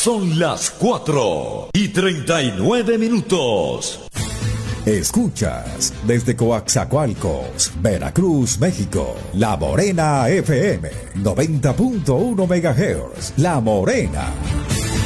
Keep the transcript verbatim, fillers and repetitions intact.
Son las cuatro y treinta y nueve minutos. Escuchas desde Coaxacualcos, Veracruz, México, La Morena F M, noventa punto uno megahertz. La Morena.